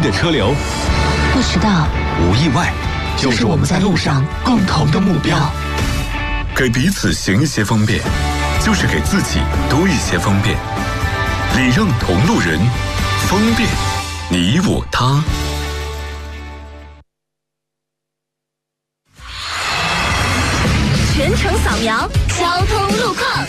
的车流。 不迟到， 无意外，就是我们在路上共同的目标。 给彼此行一些方便，就是给自己多一些方便。礼让同路人，方便你我他。 全程扫描交通路况。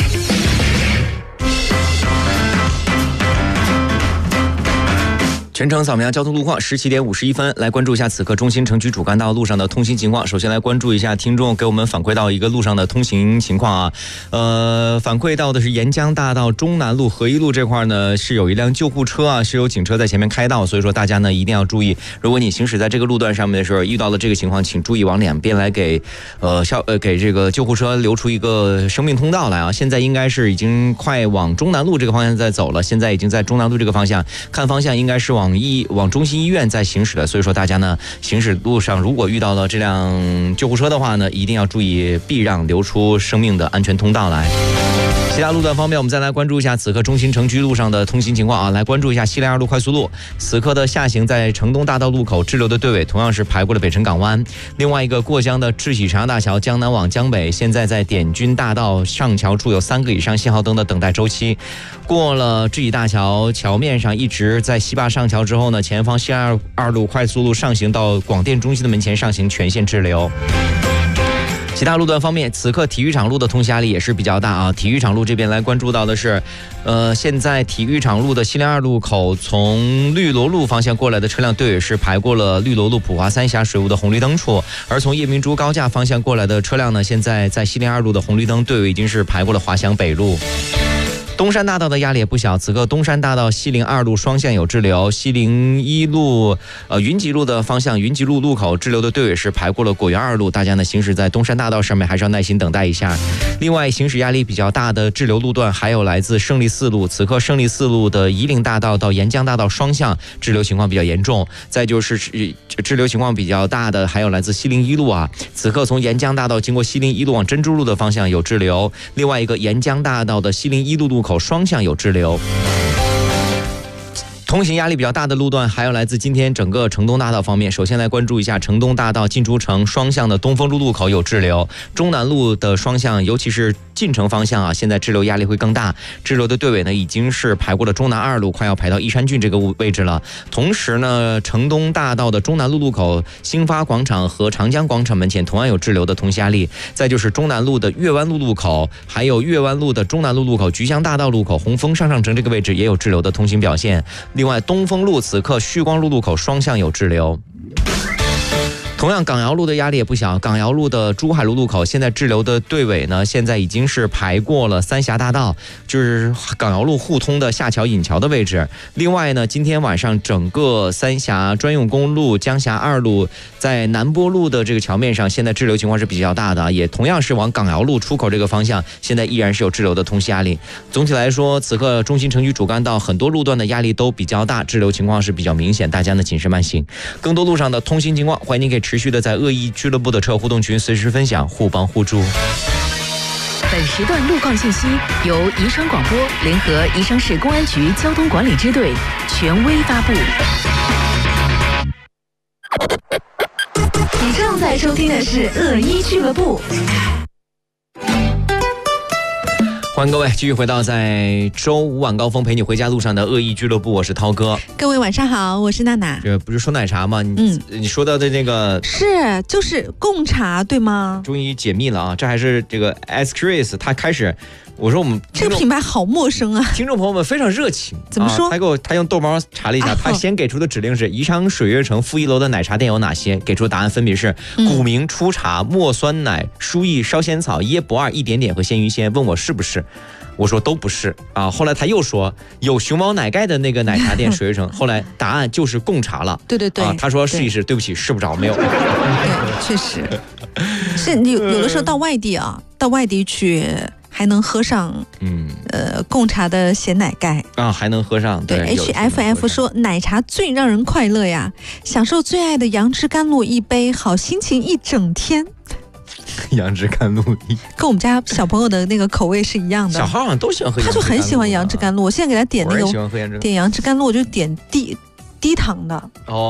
全程扫描交通路况，17点51分，来关注一下此刻中心城区主干道路上的通行情况。首先来关注一下听众给我们反馈到一个路上的通行情况啊，反馈到的是沿江大道中南路合一路这块呢，是有一辆救护车啊，是有警车在前面开道，所以说大家呢一定要注意，如果你行驶在这个路段上面的时候遇到了这个情况，请注意往两边来给这个救护车留出一个生命通道来啊。现在应该是已经快往中南路这个方向在走了，现在已经在中南路这个方向，看方向应该是往中心医院在行驶的，所以说大家呢行驶路上如果遇到了这辆救护车的话呢，一定要注意避让，留出生命的安全通道来。其他路段方面，我们再来关注一下此刻中心城区路上的通行情况啊。来关注一下西陵2路快速路，此刻的下行在城东大道路口滞留的队尾同样是排过了北辰港湾。另外一个过江的智喜长大桥江南往江北，现在在点军大道上桥处有3个以上信号灯的等待周期。过了智喜大桥桥面上，一直在西坝上桥之后呢，前方西陵2路快速路上行到广电中心的门前上行全线滞留。其他路段方面，此刻体育场路的通行压力也是比较大啊。体育场路这边来关注到的是，现在体育场路的西陵2路口从绿萝路方向过来的车辆队尾是排过了绿萝路普华三峡水务的红绿灯处，而从夜明珠高架方向过来的车辆呢，现在在西陵2路的红绿灯队尾已经是排过了华翔北路。东山大道的压力也不小，此刻东山大道西陵2路双向有滞留，西陵1路云集路的方向云集路路口滞留的队尾是排过了果园2路，大家呢行驶在东山大道上面还是要耐心等待一下。另外行驶压力比较大的滞留路段还有来自胜利4路，此刻胜利4路的夷陵大道到沿江大道双向滞留情况比较严重，再就是滞留情况比较大的还有来自西陵1路啊，此刻从沿江大道经过西陵1路往珍珠路的方向有滞留，另外一个沿江大道的西陵1路路口双向有滞留。通行压力比较大的路段还有来自今天整个城东大道方面，首先来关注一下城东大道进出城双向的东风路路口有滞留，中南路的双向尤其是进城方向啊，现在滞留压力会更大，滞留的队尾呢已经是排过了中南2路，快要排到依山郡这个位置了。同时呢，城东大道的中南路路口兴发广场和长江广场门前同样有滞留的通行压力，再就是中南路的岳湾路路口，还有岳湾路的中南路路口、菊江大道路口、红枫上城这个位置也有滞留的通行表现。另外东风路此刻旭光路路口双向有滞留。同样港瑶路的压力也不小，港瑶路的珠海路路口现在滞留的队尾呢，现在已经是排过了三峡大道，就是港瑶路互通的下桥引桥的位置。另外呢，今天晚上整个三峡专用公路江峡2路在南波路的这个桥面上，现在滞留情况是比较大的，也同样是往港瑶路出口这个方向，现在依然是有滞留的通行压力。总体来说，此刻中心城区主干道很多路段的压力都比较大，滞留情况是比较明显，大家呢谨慎慢行。更多路上的通行情况，欢迎您可以持续的在恶意俱乐部的车友互动群随时分享，互帮互助。 本时段路况信息由宜昌广播联合宜昌市公安局交通管理支队权威发布。你正在收听的是恶意俱乐部。 欢迎各位继续回到在周五晚高峰陪你回家路上的恶意俱乐部，我是涛哥。 各位晚上好，我是娜娜。 这不是说奶茶吗？你说到的那个就是贡茶对吗？ 终于解密了啊！这还是这个 S Chris 他开始。我说我们这个品牌好陌生啊！ 听众朋友们非常热情， 怎么说？ 他用豆包查了一下，他先给出的指令是宜昌水悦城负1楼的奶茶店有哪些？给出答案分别是古茗、初茶、墨酸奶、舒逸、烧仙草、椰不二、一点点和鲜芋仙。问我是不是？我说都不是啊。后来他又说有熊猫奶盖的那个奶茶店水悦城，后来答案就是贡茶了。 对对对， 他说试一试，对不起，试不着，没有。 对，确实是有的时候到外地去。还能喝上，贡茶的咸奶盖啊，还能喝上。 对 ，HFF 说奶茶最让人快乐呀，享受最爱的杨枝甘露一杯，好心情一整天。 杨枝甘露跟我们家小朋友的那个口味是一样的， 小孩好像都喜欢喝杨枝甘露， 他就很喜欢杨枝甘露。我现在给他点那个点杨枝甘露，我就点低糖的。 哦。